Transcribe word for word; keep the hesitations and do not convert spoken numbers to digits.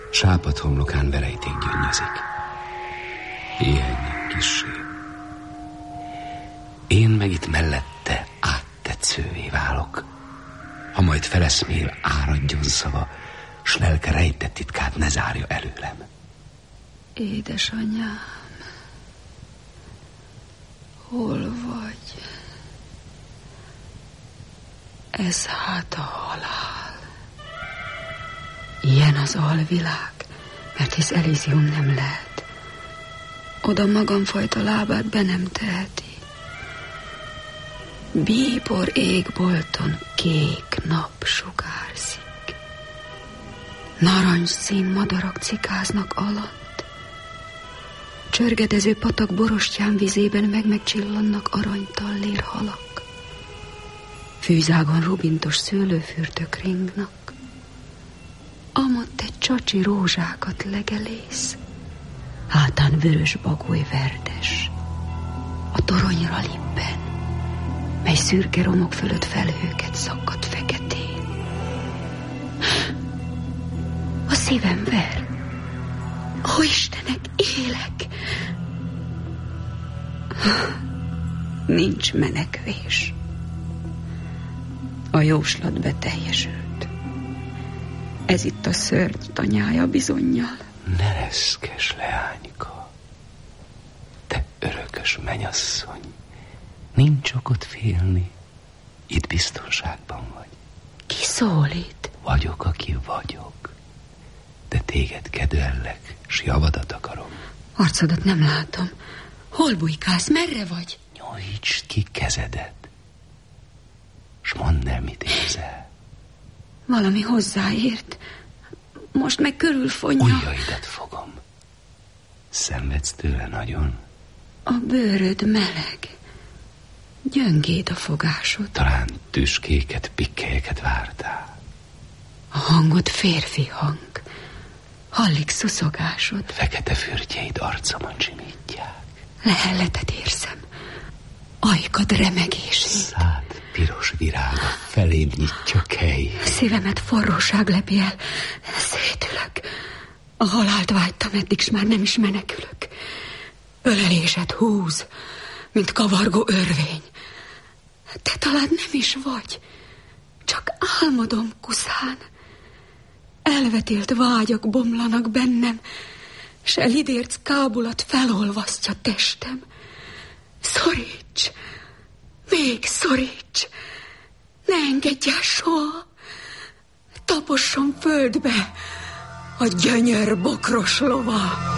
Sápad homlokán verejték gyöngyözik. Pihenjen kissé. Én meg itt mellette áttetszővé válok. Ha majd feleszmél, áradjon szava, s lelke rejtett titkát ne zárja előlem. Édesanyám, hol vagy? Ez hát a halál. Ilyen az alvilág, mert hisz Elysium nem lehet. Oda magamfajta lábát be nem teheti. Bíbor égbolton kék nap sugárzik. Narancsszín madarak cikáznak alatt. Csörgedező patak borostyán vizében meg-megcsillannak aranytallér halak. Fűzágon rubintos szőlőfürtök ringnak. Amott egy csacsi rózsákat legelész. Hátán vörös bagoly verdes. A toronyra libben, mely szürke romok fölött felhőket szakadt feketén. A szívem ver. Ó, Istenek, élek! Nincs menekvés. A jóslat beteljesült. Ez itt a szörny tanyája bizonnyal. Ne reszkes, leányka. Te örökös menyasszony. Nincs okot félni. Itt biztonságban vagy. Ki szólít? Vagyok, aki vagyok. De téged kedvellek, s javadat akarom. Arcodat nem látom. Hol bujkálsz? Merre vagy? Nyújtsd ki kezedet, s mondd el, mit érzel. Valami hozzáért. Most meg körülfonja. Ujjaidat fogom. Szenvedsz tőle nagyon? A bőröd meleg. Gyöngéd a fogásod. Talán tüskéket, pikkelyeket vártál. A hangod férfi hang. Hallik szuszogásod. Fekete fürtjeid arcomon csimítják. Lehelletet érzem. Ajkad remegését. Szád piros virága felém nyitja kej. Szívemet forróság lepi el. Szétülök. A halált vágytam eddig, s már nem is menekülök. Ölelésed húz, mint kavargó örvény. Te talán nem is vagy. Csak álmodom kuszán. Elvetélt vágyak bomlanak bennem, s elidérc kábulat felolvasztja testem. Szoríts, még szoríts, ne engedj el soha. Taposson földbe a gyönyör bokros lova.